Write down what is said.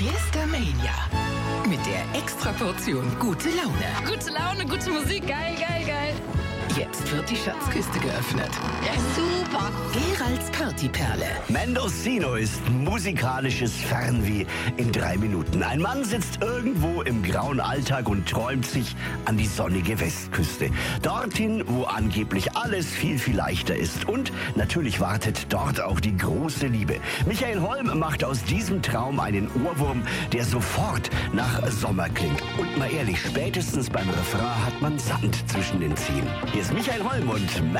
Fiesta Mania. Mit der Extraportion gute Laune. Gute Laune, gute Musik, geil, geil, geil. Jetzt wird die Schatzkiste geöffnet. Ja, super. Geralds Partyperle. Mendocino ist musikalisches Fernweh in 3 Minuten. Ein Mann sitzt irgendwo im grauen Alltag und träumt sich an die sonnige Westküste. Dorthin, wo angeblich alles viel, viel leichter ist. Und natürlich wartet dort auch die große Liebe. Michael Holm macht aus diesem Traum einen Ohrwurm, der sofort nach Sommer klingt. Und mal ehrlich, spätestens beim Refrain hat man Sand zwischen den Zehen. Hier ist Michael Holm und